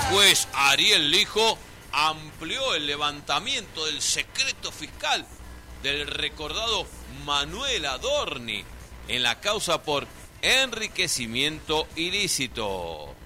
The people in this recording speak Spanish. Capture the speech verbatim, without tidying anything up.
juez Ariel Lijo amplió el levantamiento del secreto fiscal del recordado Manuel Adorni en la causa por enriquecimiento ilícito.